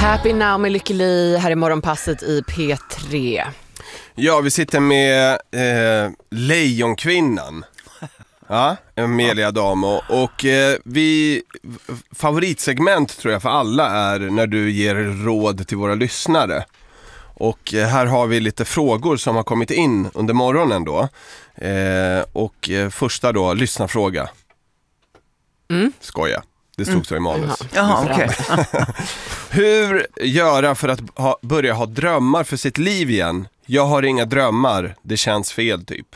Happy Now med Lykke Li här i morgonpasset i P3. Ja, vi sitter med Lejonkvinnan. Ja, Amelia Adamo. Och vi favoritsegment tror jag för alla är när du ger råd till våra lyssnare. Och här har vi lite frågor som har kommit in under morgonen då. Och första då, lyssnarfråga. Skoja. Det stod så i manus. Jaha, okej. Hur göra för att börja ha drömmar för sitt liv igen? Jag har inga drömmar. Det känns fel typ.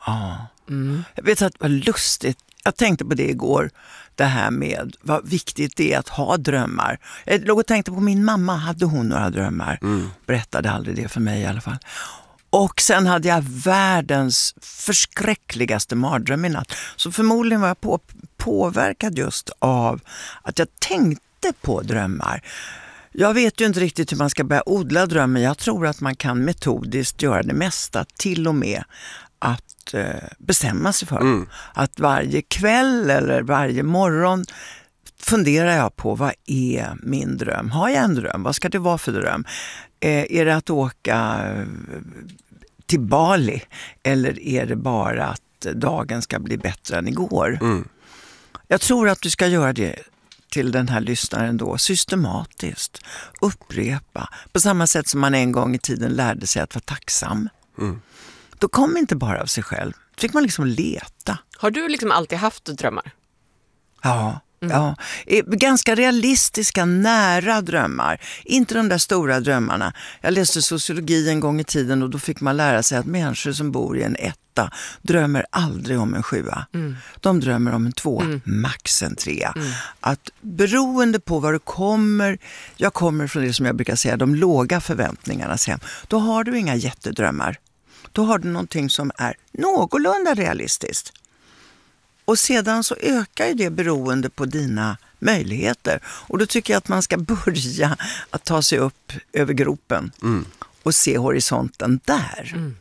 Jag vet att det var lustigt. Jag tänkte på det igår. Det här med vad viktigt det är att ha drömmar. Jag låg och tänkte på min mamma. Hade hon några drömmar? Berättade aldrig det för mig i alla fall. Och sen hade jag världens förskräckligaste mardröm i natt. Så förmodligen var jag påverkad just av att jag tänkte på drömmar. Jag vet ju inte riktigt hur man ska börja odla drömmar. Jag tror att man kan metodiskt göra det mesta. Till och med att bestämma sig för. Att varje kväll eller varje morgon funderar jag på vad är min dröm? Har jag en dröm? Vad ska det vara för dröm? Är det att åka till Bali? Eller är det bara att dagen ska bli bättre än igår? Jag tror att du ska göra det till den här lyssnaren då systematiskt. Upprepa. På samma sätt som man en gång i tiden lärde sig att vara tacksam. Då kom inte bara av sig själv. Då fick man liksom leta. Har du liksom alltid haft drömmar? Ja. Ja, ganska realistiska, nära drömmar. Inte de där stora drömmarna. Jag läste sociologi en gång i tiden och då fick man lära sig att människor som bor i en 1 drömmer aldrig om en 7. De drömmer om en 2, max en 3. Att beroende på var du kommer, jag kommer från det som jag brukar säga, de låga förväntningarnas hem. Då har du inga jättedrömmar. Då har du någonting som är någorlunda realistiskt. Och sedan så ökar ju det beroende på dina möjligheter. Och då tycker jag att man ska börja att ta sig upp över gropen och se horisonten där.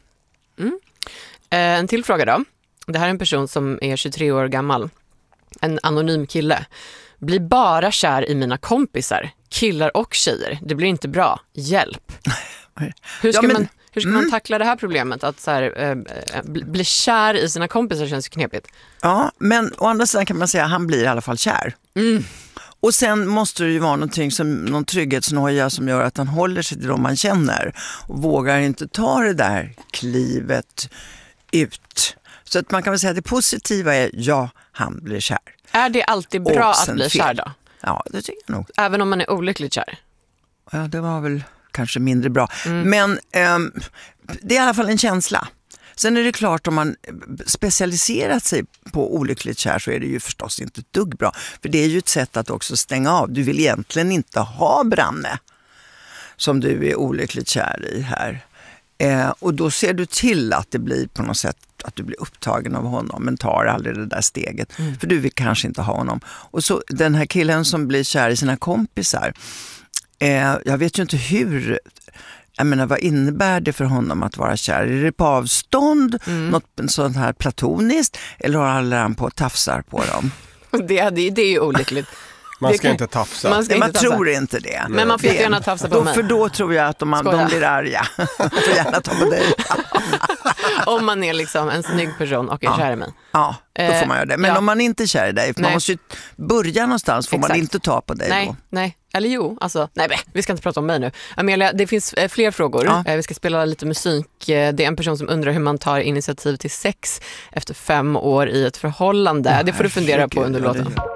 En till fråga då. Det här är en person som är 23 år gammal. En anonym kille. Blir bara kär i mina kompisar. Killar och tjejer. Det blir inte bra. Hjälp. Hur ska man tackla det här problemet? Att så här, bli kär i sina kompisar känns knepigt. Ja, men å andra sidan kan man säga att han blir i alla fall kär. Och sen måste det ju vara någonting som, någon trygghetsnoja som gör att han håller sig till dem man känner. Och vågar inte ta det där klivet ut. Så att man kan väl säga att det positiva är ja, han blir kär. Är det alltid bra att bli kär då? Ja, det tycker jag nog. Även om man är olyckligt kär? Ja, det var väl kanske mindre bra. Men det är i alla fall en känsla. Sen är det klart om man specialiserat sig på olyckligt kär så är det ju förstås inte ett dugg bra. För det är ju ett sätt att också stänga av. Du vill egentligen inte ha Branne som du är olyckligt kär i här. Och då ser du till att det blir på något sätt att du blir upptagen av honom men tar aldrig det där steget. För du vill kanske inte ha honom. Och så den här killen som blir kär i sina kompisar. Jag vet ju inte hur... Jag menar, vad innebär det för honom att vara kär? Är det på avstånd? Något sånt här platoniskt? Eller håller han på att tafsar på dem? Det är ju olyckligt. Man ska inte tafsa. Man tror inte det. Men man får gärna tafsa på mig. För då tror jag att de blir arga. Man får gärna ta på dig. Om man är liksom en snygg person och är kär i mig. Ja, då får man göra det. Men om man inte är kär i dig, man måste ju börja någonstans, får man inte ta på dig då. Nej. Eller jo, alltså, nej, vi ska inte prata om mig nu. Amelia, det finns fler frågor. Ja. Vi ska spela lite musik. Det är en person som undrar hur man tar initiativ till sex efter 5 år i ett förhållande. Det får du fundera på under låten.